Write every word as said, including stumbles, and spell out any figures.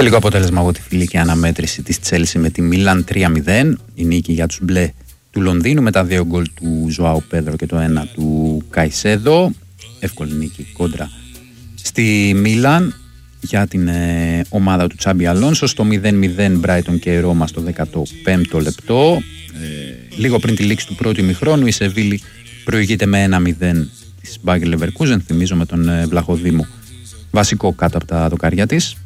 Τελικό αποτέλεσμα από τη φιλική αναμέτρηση της Τσέλσι με τη Μίλαν τρία μηδέν. Η νίκη για τους μπλε του Λονδίνου με τα δύο γκολ του Ζωάου Πέδρο και το ένα του Καϊσέδο. Εύκολη νίκη κόντρα στη Μίλαν για την ε, ομάδα του Τσάμπι Αλόνσο. Στο μηδέν μηδέν Μπράιτον και Ρώμα στο δέκατο πέμπτο λεπτό. Ε, λίγο πριν τη λήξη του πρώτου ημιχρόνου η Σεβίλη προηγείται με ένα μηδέν της Μπάγερ Λεβερκούζεν, θυμίζω, με τον ε, Βλαχοδήμο βασικό κάτω από τα δοκάρια της.